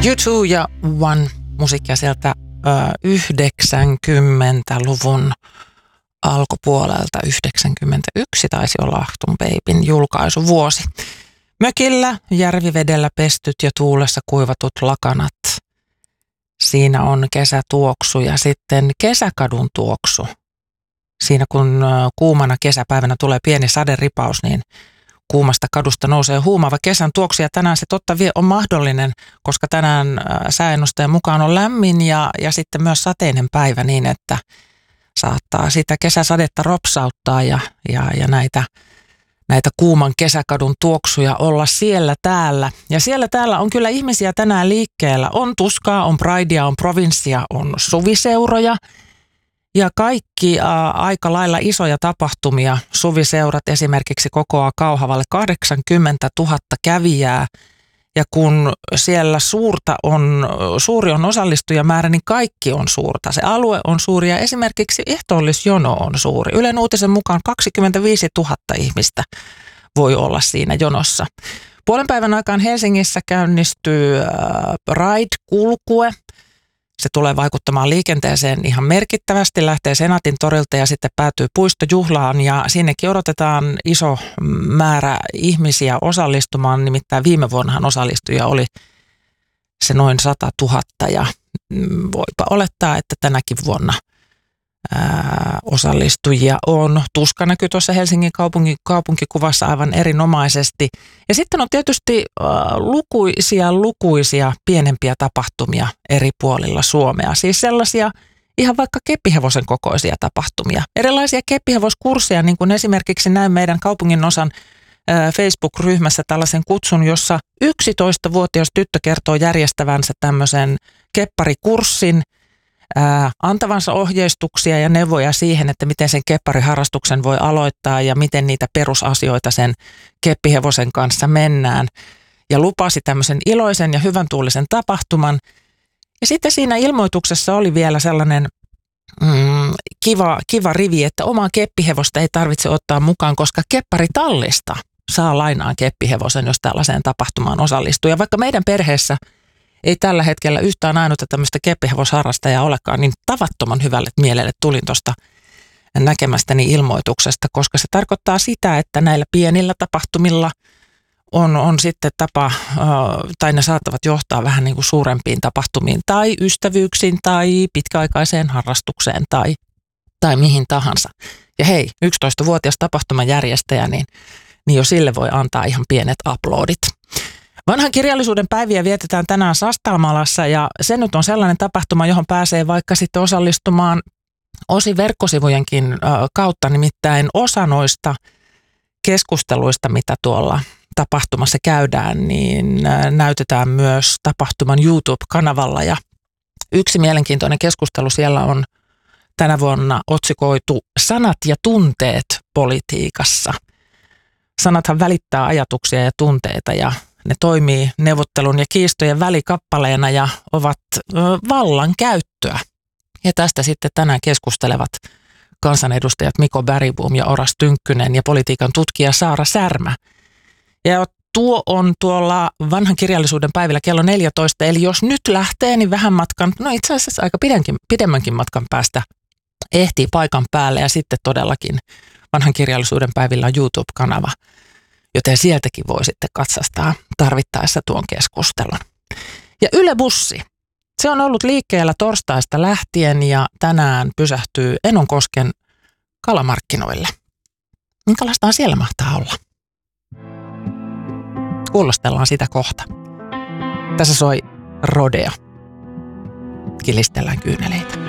U2 ja One musiikkia sieltä 90-luvun alkupuolelta. 91 taisi olla Achtung Babyn julkaisuvuosi. Mökillä järvivedellä pestyt ja tuulessa kuivatut lakanat. Siinä on kesätuoksu ja sitten kesäkadun tuoksu. Siinä kun kuumana kesäpäivänä tulee pieni saderipaus, niin kuumasta kadusta nousee huumaava kesän tuoksu. Ja tänään se totta vie on mahdollinen, koska tänään sääennusteen mukaan on lämmin ja sitten myös sateinen päivä niin, että saattaa sitä kesäsadetta ropsauttaa ja näitä kuuman kesäkadun tuoksuja olla siellä täällä. Ja siellä täällä on kyllä ihmisiä tänään liikkeellä. On tuskaa, on pridea, on provinssia, on suviseuroja ja kaikki aika lailla isoja tapahtumia. Suviseurat esimerkiksi kokoaa Kauhavalle 80 000 kävijää. Ja kun siellä suuri on osallistujamäärä, niin kaikki on suurta. Se alue on suuri ja esimerkiksi ehtoollisjono on suuri. Ylen uutisen mukaan 25 000 ihmistä voi olla siinä jonossa. Puolen päivän aikaan Helsingissä käynnistyy Ride-kulkue. Se tulee vaikuttamaan liikenteeseen ihan merkittävästi, lähtee Senaatin torilta ja sitten päätyy puistojuhlaan ja sinnekin odotetaan iso määrä ihmisiä osallistumaan, nimittäin viime vuonnahan osallistujia oli se noin 100 000 ja voipa olettaa, että tänäkin vuonna osallistujia on. Tuska näkyy tuossa Helsingin kaupunkikuvassa aivan erinomaisesti. Ja sitten on tietysti lukuisia pienempiä tapahtumia eri puolilla Suomea. Siis sellaisia ihan vaikka keppihevosen kokoisia tapahtumia. Erilaisia keppihevoskursseja, niin kuin esimerkiksi näin meidän kaupungin osan Facebook-ryhmässä tällaisen kutsun, jossa 11-vuotias tyttö kertoo järjestävänsä tämmöisen kepparikurssin, antavansa ohjeistuksia ja neuvoja siihen, että miten sen keppariharrastuksen voi aloittaa ja miten niitä perusasioita sen keppihevosen kanssa mennään. Ja lupasi tämmöisen iloisen ja hyvän tuulisen tapahtuman. Ja sitten siinä ilmoituksessa oli vielä sellainen kiva rivi, että omaa keppihevosta ei tarvitse ottaa mukaan, koska kepparitallista saa lainaan keppihevosen, jos tällaiseen tapahtumaan osallistuu. Ja vaikka meidän perheessä ei tällä hetkellä yhtään ainutta tämmöistä keppihevosharrastajaa olekaan, niin tavattoman hyvälle mielelle tulin tuosta näkemästäni ilmoituksesta, koska se tarkoittaa sitä, että näillä pienillä tapahtumilla on sitten tapa, tai ne saattavat johtaa vähän niin kuin suurempiin tapahtumiin tai ystävyyksiin tai pitkäaikaiseen harrastukseen tai mihin tahansa. Ja hei, 11-vuotias tapahtumajärjestäjä, niin jo sille voi antaa ihan pienet aplodit. Vanhan kirjallisuuden päiviä vietetään tänään Sastalmalassa ja se nyt on sellainen tapahtuma, johon pääsee vaikka sitten osallistumaan osin verkkosivujenkin kautta, nimittäin osa noista keskusteluista, mitä tuolla tapahtumassa käydään, niin näytetään myös tapahtuman YouTube-kanavalla ja yksi mielenkiintoinen keskustelu siellä on tänä vuonna otsikoitu Sanat ja tunteet politiikassa. Sanathan välittää ajatuksia ja tunteita ja ne toimii neuvottelun ja kiistojen välikappaleena ja ovat vallan käyttöä. Ja tästä sitten tänään keskustelevat kansanedustajat Miko Bergbom ja Oras Tynkkynen ja politiikan tutkija Saara Särmä. Ja tuo on tuolla vanhan kirjallisuuden päivillä kello 14, eli jos nyt lähtee, niin vähän matkan, no itse asiassa aika pidemmänkin matkan päästä ehtii paikan päälle ja sitten todellakin vanhan kirjallisuuden päivillä on YouTube-kanava, joten sieltäkin voi sitten katsastaa tarvittaessa tuon keskustelun. Ja Yle Bussi, se on ollut liikkeellä torstaista lähtien ja tänään pysähtyy Enonkosken kalamarkkinoille. Minkälaista siellä mahtaa olla? Kuulostellaan sitä kohta. Tässä soi Rodeo. Kilistellään kyyneleitä.